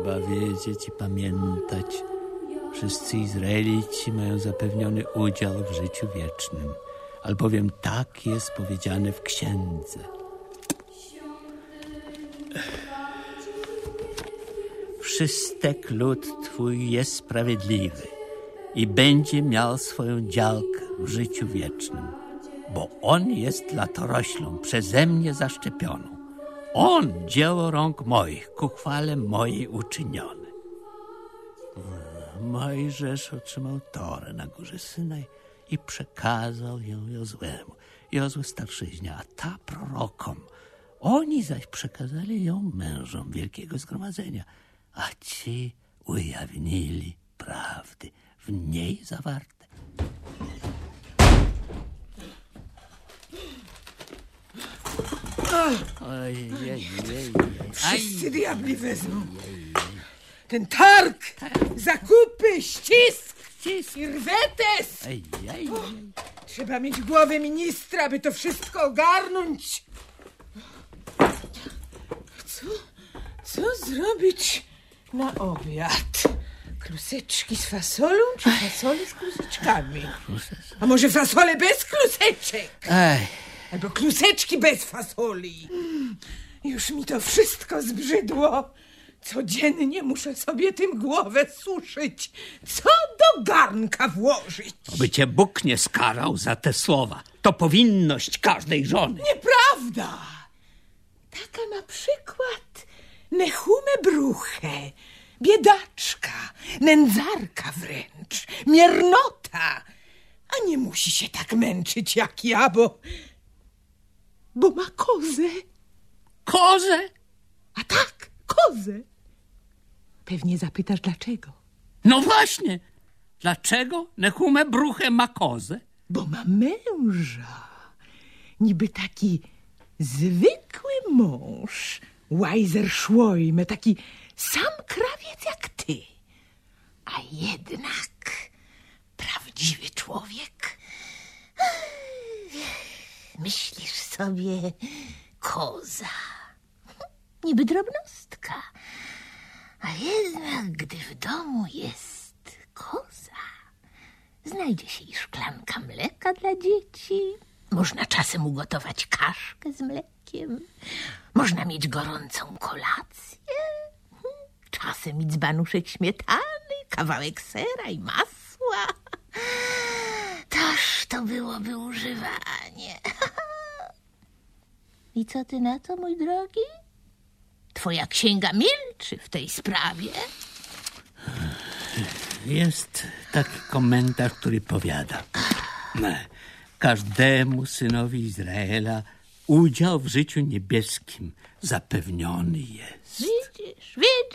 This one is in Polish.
Trzeba wiedzieć i pamiętać. Wszyscy Izraelici mają zapewniony udział w życiu wiecznym, albowiem tak jest powiedziane w Księdze. Wszystek lud Twój jest sprawiedliwy i będzie miał swoją działkę w życiu wiecznym, bo On jest latoroślą przeze mnie zaszczepioną. On dzieło rąk moich, ku chwale mojej uczynione. Mojżesz otrzymał Torę na górze Synaj i przekazał ją Jozłemu. Jozue starszyźnie, a ta prorokom. Oni zaś przekazali ją mężom Wielkiego Zgromadzenia, a ci ujawnili prawdy w niej zawarte. Wszyscy diabli wezmą. Ten targ, zakupy, ścisk i rwetes. Trzeba mieć głowę ministra, by to wszystko ogarnąć. Co zrobić na obiad? Kluseczki z fasolą, czy fasole z kluseczkami? A może fasole bez kluseczek? Albo kluseczki bez fasoli. Już mi to wszystko zbrzydło. Codziennie muszę sobie tym głowę suszyć. Co do garnka włożyć? Oby cię Bóg nie skarał za te słowa. To powinność każdej żony. Nieprawda. Taka na przykład Nehume Bruche, biedaczka, nędzarka wręcz, miernota. A nie musi się tak męczyć jak ja, bo ma kozę. Kozę? A tak, kozę. Pewnie zapytasz dlaczego. No właśnie. Dlaczego Nehume Bruche ma kozę? Bo ma męża. Niby taki zwykły mąż. Łajzer Szłojme, taki sam krawiec jak ty. A jednak prawdziwy człowiek. Myślisz sobie, koza. Niby drobnostka. A jednak, gdy w domu jest koza, znajdzie się i szklanka mleka dla dzieci. Można czasem ugotować kaszkę z mlekiem. Można mieć gorącą kolację. Czasem i dzbanuszek śmietany, kawałek sera i masła. Toż to byłoby używanie. I co ty na to, mój drogi? Twoja księga milczy w tej sprawie. Jest taki komentarz, który powiada: każdemu synowi Izraela udział w życiu niebieskim zapewniony jest. Widzisz.